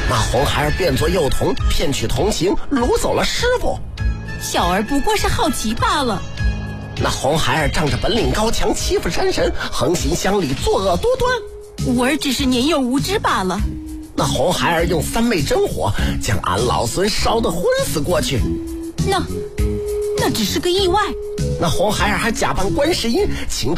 那红孩儿变作幼童，骗取同行，掳走了师傅。 小儿不过是好奇罢了。 那红孩儿仗着本领高强，欺负山神，横行乡里，作恶多端。 吾儿只是年幼无知罢了。 那红孩儿用3昧真火将俺老孙烧得昏死过去。 那只是个意外。 那红孩儿还假扮观世音，请